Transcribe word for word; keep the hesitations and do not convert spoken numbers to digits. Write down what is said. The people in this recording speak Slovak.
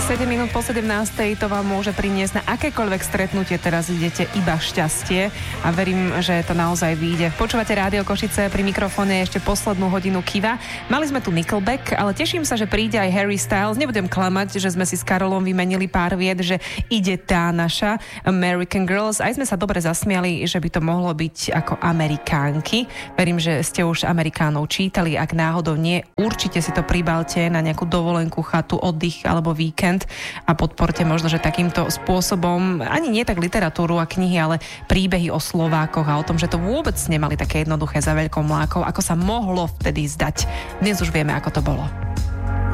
sedem minút po sedemnástej to vám môže priniesť na akékoľvek stretnutie. Teraz idete iba šťastie a verím, že to naozaj vyjde. Počúvate Rádio Košice, pri mikrofóne ešte poslednú hodinu Kiva. Mali sme tu Nickelback, ale teším sa, že príde aj Harry Styles. Nebudem klamať, že sme si s Karolom vymenili pár vied, že ide tá naša American Girls. Aj sme sa dobre zasmiali, že by to mohlo byť ako Amerikánky. Verím, že ste už Amerikánov čítali. Ak náhodou nie, určite si to pribalte na nejakú dovolenku, chatu, oddych alebo víkend a podporte možno, že takýmto spôsobom ani nie tak literatúru a knihy, ale príbehy o Slovákoch a o tom, že to vôbec nemali také jednoduché za veľkou mlákou, ako sa mohlo vtedy zdať. Dnes už vieme, ako to bolo.